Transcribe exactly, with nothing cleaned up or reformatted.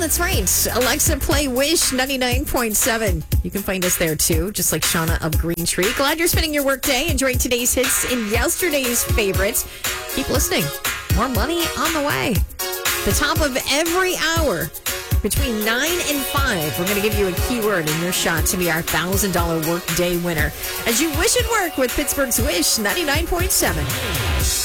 that's right. Alexa, play Wish ninety-nine point seven. You can find us there too, just like Shauna of Green Tree. Glad you're spending your workday enjoying today's hits and yesterday's favorites. Keep listening. More money on the way. The top of every hour between nine and five, we're going to give you a keyword in your shot to be our one thousand dollars workday winner as you wish it work with Pittsburgh's Wish ninety-nine point seven.